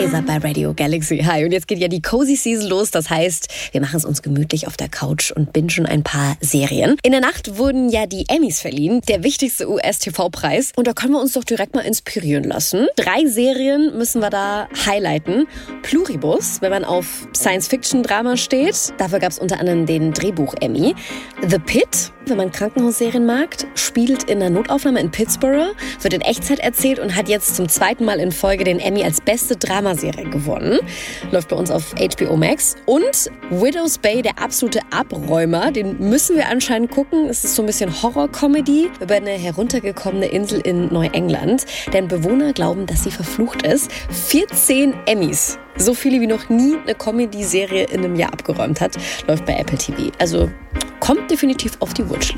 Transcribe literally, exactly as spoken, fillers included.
Faser bei Radio Galaxy. Hi, und jetzt geht ja die Cozy Season los. Das heißt, wir machen es uns gemütlich auf der Couch und bingen ein paar Serien. In der Nacht wurden ja die Emmys verliehen, der wichtigste U S-T V-Preis. Und da können wir uns doch direkt mal inspirieren lassen. Drei Serien müssen wir da highlighten. Pluribus, wenn man auf Science-Fiction-Drama steht. Dafür gab es unter anderem den Drehbuch-Emmy. The Pit, wenn man Krankenhausserien mag, spielt in einer Notaufnahme in Pittsburgh, wird in Echtzeit erzählt und hat jetzt zum zweiten Mal in Folge den Emmy als beste Dramaserie gewonnen. Läuft bei uns auf H B O Max. Und Widow's Bay, der absolute Abräumer, den müssen wir anscheinend gucken. Es ist so ein bisschen Horror-Comedy über eine heruntergekommene Insel in Neuengland. Denn Bewohner glauben, dass sie verflucht ist. vierzehn Emmys. So viele wie noch nie eine Comedy-Serie in einem Jahr abgeräumt hat. Läuft bei Apple T V. Also kommt definitiv auf die Watchlist.